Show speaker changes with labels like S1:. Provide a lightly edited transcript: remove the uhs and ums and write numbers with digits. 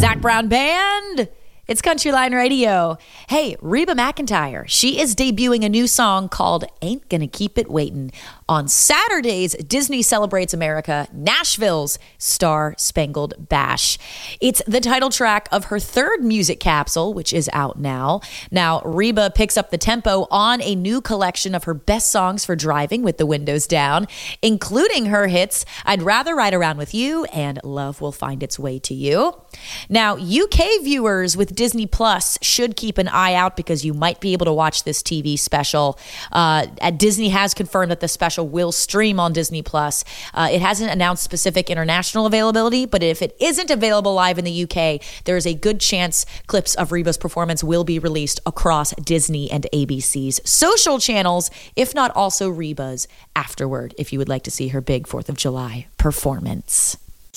S1: Zach Brown Band. It's Countryline Radio. Hey, Reba McEntire. She is debuting a new song called Ain't Gonna Keep It Waitin'. On Saturdays, Disney Celebrates America, Nashville's Star Spangled Bash. It's the title track of her third music capsule, which is out now. Now, Reba picks up the tempo on a new collection of her best songs for driving with the windows down, including her hits, I'd Rather Ride Around With You and Love Will Find Its Way to You. Now, UK viewers with Disney Plus should keep an eye out because you might be able to watch this TV special. Disney has confirmed that the special will stream on Disney Plus. It hasn't announced specific international availability, but if it isn't available live in the UK, there is a good chance clips of Reba's performance will be released across Disney and ABC's social channels, if not also Reba's afterward, if you would like to see her big 4th of July performance.